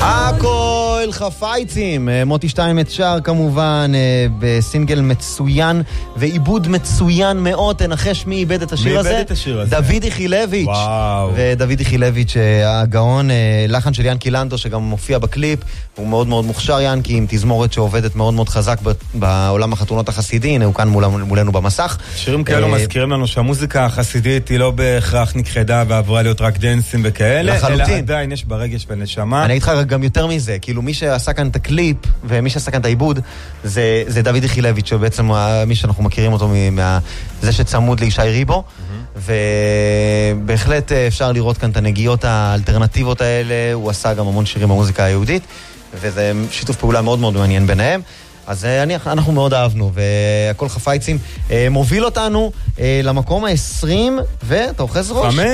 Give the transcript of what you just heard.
הכל חפייצים, מוטי שטיינמץ שר כמובן בסינגל מצוין ועיבוד מצוין מאוד. תנחש מי איבד את השיר הזה? דוד יחילביץ'. ודוד יחילביץ' הגאון, לחן של ינקי לנדו שגם מופיע בקליפ, הוא מאוד מאוד מוכשר ינקי, עם תזמורת שעובדת מאוד מאוד חזק בעולם החתונות החסידי. הנה הוא כאן מולנו במסך. שירים כאלו מזכירים לנו שהמוזיקה החסידית היא לא בהכרח נכחדה ועברה להיות רק דנסים וכאלה, אלא עדיין יש ברגש ונשמה. אני אגיד לך גם יותר מזה, כאילו מי שעשה כאן את הקליפ ומי שעשה כאן את העיבוד זה דוד יחילביץ', שבעצם מי שאנחנו מכירים אותו זה שצמוד לישי ריבו, ובהחלט אפשר לראות כאן את הנגיעות האלטרנטיביות האלה. הוא עשה גם המון שירים במוזיקה היהודית, וזה שיתוף פעולה מאוד מאוד מעניין ביניהם. אז אנחנו מאוד אהבנו, והכל חפייצים מוביל אותנו למקום ה-20, ואתה אוחז ראש?